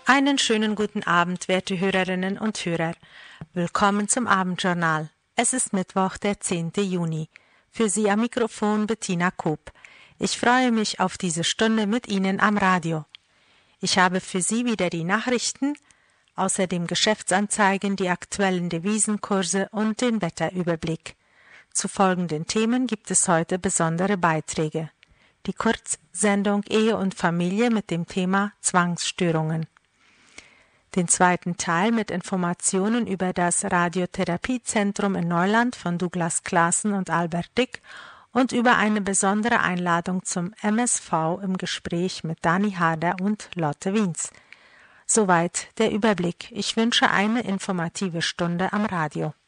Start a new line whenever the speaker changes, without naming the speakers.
Einen schönen guten Abend, werte Hörerinnen und Hörer. Willkommen zum Abendjournal. Es ist Mittwoch, der 10. Juni. Für Sie am Mikrofon Bettina Koop. Ich freue mich auf diese Stunde mit Ihnen am Radio. Ich habe für Sie wieder die Nachrichten, außerdem Geschäftsanzeigen, die aktuellen Devisenkurse und den Wetterüberblick. Zu folgenden Themen gibt es heute besondere Beiträge. Die Kurzsendung Ehe und Familie mit dem Thema Zwangsstörungen. Den zweiten Teil mit Informationen über das Radiotherapiezentrum in Neuland von Douglas Claassen und Albert Dick und über eine besondere Einladung zum MSV im Gespräch mit Dani Harder und Lotte Wiens. Soweit der Überblick. Ich wünsche eine informative Stunde am Radio.